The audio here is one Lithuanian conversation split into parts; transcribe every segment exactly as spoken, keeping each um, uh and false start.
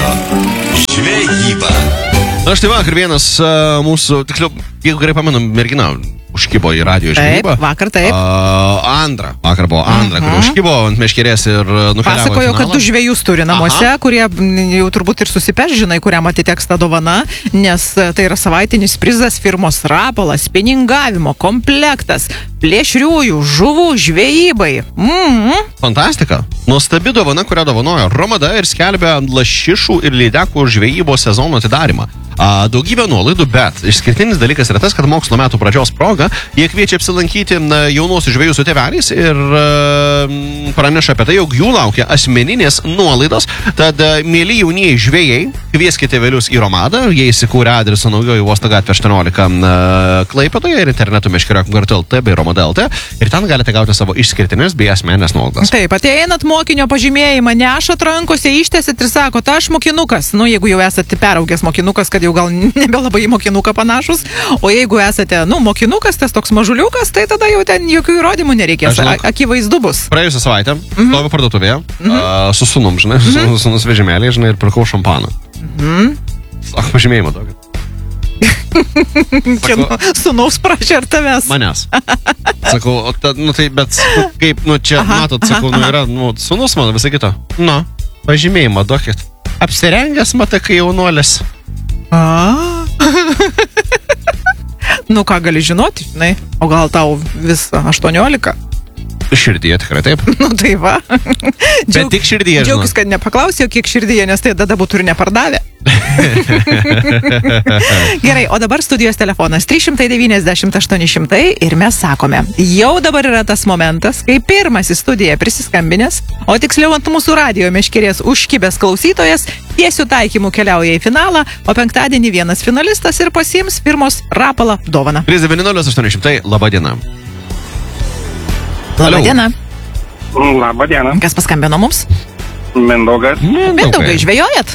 žvejyba. Na, štai vakar vienas uh, mūsų, tiksliau, jeigu gerai pamenu, mergina užkibo į radijo žvejybą. Taip, vakar taip. Uh, Andra. Vakar buvo Andra, kuri užkibo ant meškerės ir nukeliavo. Pasakojo, kad du žvejus turi namuose, Aha. kurie jau turbūt ir susipeš, žinai, kuriam atiteks ta dovana, nes tai yra savaitinis prizas firmos Rapolas, spiningavimo komplektas, plėšriųjų žuvų žvejybai. Mm-hmm. Fantastika. Nuostabi dovana, kurią dovanojo Romada ir skelbia lašišų ir lydekų žvejybos sezono atidarimą. A, daugybė nuolaidų, bet išskirtinis dalykas yra tas, kad mokslo metų pradžios proga jie kviečia apsilankyti jaunuosius žvejus su tėveliais ir e, praneša apie tai, jog jų laukia asmeninės nuolaidos. Tad, mėly jaunieji žvejai, kvieskite tėvelius į Romadą, jie įsikūrė adresu Naujoji Uosto gatvė aštuoniolika e, Klaipėdoje ir internetu meškeriokim kartu L T bei Romada L T ir ten galite gauti savo išskirtinės bei asmeninės nuolaidas. Taip, ateinat mokinio pažymėjimą, nešat rankose, ištęsit ir sakot, aš mokinukas. Nu, jeigu jau esate peraugęs mokinukas, kad jau gal nebelabai į mokinuką panašus, o jeigu esate, nu, mokinukas, tas toks mažuliukas, tai tada jau ten jokių įrodymų nereikės, A, akivaizdu bus. Praėjusią savaitę, mm-hmm. stoviu parduotuvėje, mm-hmm. uh, su sunum, žinai, mm-hmm. su sunus vežimėlį, žinai, ir pirkau šampaną. Mhm. Sako, pažymėjimą tokį. Čia nu, sunaus prašė ar tavęs? Manęs. Sakau, o ta, nu tai, bet kaip, nu čia, aha, matot, sakau, aha, nu yra, nu, sunus mano, visai kito. Nu, pažymėjimą duokit. Apsirengęs, matai, kai jaunuolis. A. Nu ką gali žinoti, žinai, o gal tau vis aštuoniolika? Širdyje tikrai taip. Nu tai va. Bet Džiaug, tik širdyje, žinot. Džiaugis, kad nepaklausė, kiek širdyje, nes tai tada būtų ir nepardavę. Gerai, o dabar studijos telefonas trys devyniasdešimt aštuoni šimtai ir mes sakome, jau dabar yra tas momentas, kai pirmas į studiją prisiskambinės, o tiksliau ant mūsų radijo meškerės užkibęs klausytojas tiesių taikymų keliauja į finalą, o penktadienį vienas finalistas ir pasiims firmos Rapala dovaną. trys devyni nulis aštuoni šimtai, laba diena. Labą dieną. Labą dieną. Kas paskambino mums? Mindaugas. Mindaugai, žvejojat?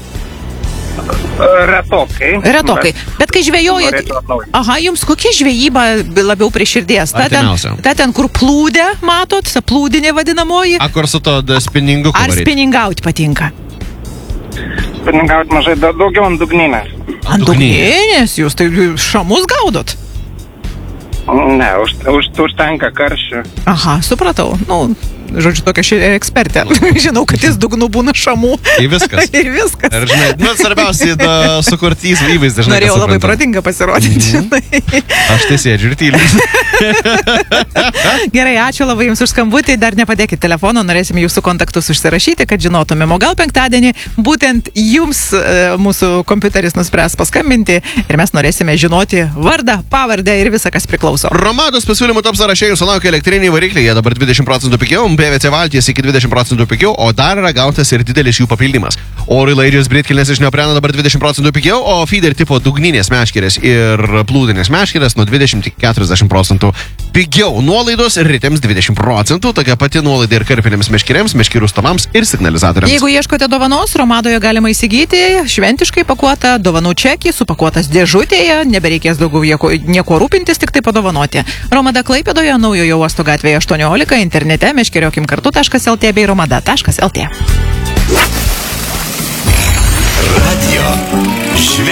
Retokai. Retokai. Bet, bet kai žvejojat... Aha, jums kokia žvejyba labiau prie širdies? Ta ten, ta ten, kur plūdė, matot, ta plūdinė vadinamoji? A, kur su to spinninguku Ar varyt? Spinningaut patinka? Spinningaut mažai, daugiau ant dugninės. Ant dugninės? Jūs tai šamus gaudot? Ne, už, už, užtenka karšių. Aha, supratau. Nu, žodžiu, tokia ši ekspertė. Žinau, kad jis dugnų būna šamų. Ir viskas. Ir viskas. Ir žinai, nu, svarbiausiai da, sukurti įvaizdį. Norėjau labai protinga pasirodyti, žinai. Aš tai sėdžiu ir tyliu. Gerai, ačiū labai jums už skambutį. Dar nepadėkit telefono, norėsime jūsų kontaktus užsirašyti, kad žinotumėm. O gal penktadienį būtent jums e, mūsų kompiuteris nuspręs paskambinti ir mes norėsime žinoti vardą, pavardę ir visą, kas priklauso. Romados pasiūlymų top sąraše jūsų laukia elektriniai varikliai, jie dabar dvidešimt procentų pigiau, P V C valties iki dvidešimt procentų pigiau, o dar yra gautas ir didelis jų papildymas. Ori laidžios britkelnės iš neopreno dabar dvidešimt procentų pigiau, o feeder tipo dugninės meškerės ir plūdinės meškerės nuo dvidešimt iki keturiasdešimt procentų pigiau. Nuolaidos ritėms dvidešimt procentų, tokia pati nuolaida ir karpinėms meškerėms, meškerių stamams ir signalizatoriams. Jeigu ieškote dovanos, Romadoje galima įsigyti šventiškai pakuotą dovanų čekį, supakuotas dėžutėje, nebereikės daugiau nieko, nieko rūpintis, tik tai padovanoti. Romada Klaipėdoje, Naujojo Uosto gatvėje aštuoniolika, internete meškeriokim kartu taškas L T bei romada taškas L T. Radio žvejyba.